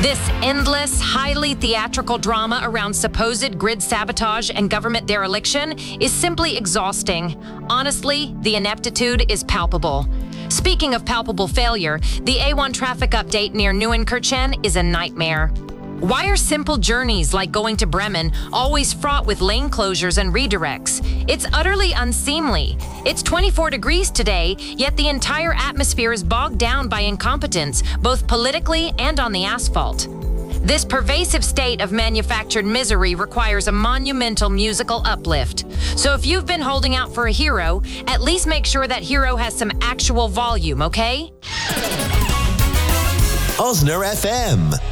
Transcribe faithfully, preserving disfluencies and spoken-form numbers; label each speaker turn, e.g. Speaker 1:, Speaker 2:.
Speaker 1: This endless, highly theatrical drama around supposed grid sabotage and government dereliction is simply exhausting. Honestly, the ineptitude is palpable. Speaking of palpable failure, the A one traffic update near Nieuwenkirchen is a nightmare. Why are simple journeys like going to Bremen always fraught with lane closures and redirects? It's utterly unseemly. It's twenty-four degrees today, yet the entire atmosphere is bogged down by incompetence, both politically and on the asphalt. This pervasive state of manufactured misery requires a monumental musical uplift. So if you've been holding out for a hero, at least make sure that hero has some actual volume, okay?
Speaker 2: Osner F M.